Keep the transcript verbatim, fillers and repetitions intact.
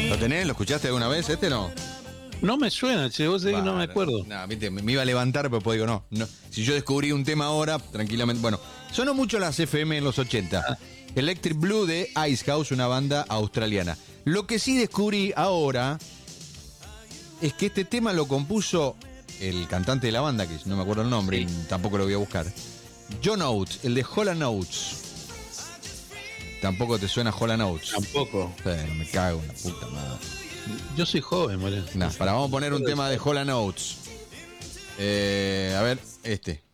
¿Lo tenés? ¿Lo escuchaste alguna vez? ¿Este no? No me suena, che, vos sabés que no me acuerdo. No, viste, me iba a levantar, pero después digo, no, no. Si yo descubrí un tema ahora, tranquilamente. Bueno, sonó mucho las F M en los ochenta. Ah. Electric Blue de Icehouse, una banda australiana. Lo que sí descubrí ahora es que este tema lo compuso el cantante de la banda, que no me acuerdo el nombre, sí. Y tampoco lo voy a buscar. John Oates, el de Hall and Oates. ¿Tampoco te suena Hall and Oates? Tampoco. Sí, me cago en la puta madre. Yo soy joven, boludo. Nah, para, vamos a poner un tema de Hall and Oates. Eh, a ver, este.